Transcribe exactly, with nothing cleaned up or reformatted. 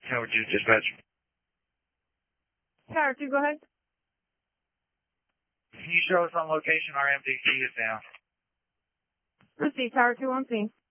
Tower two, dispatch. Tower two, go ahead. Can you show us on location our M D C is down? Receive Tower two on scene.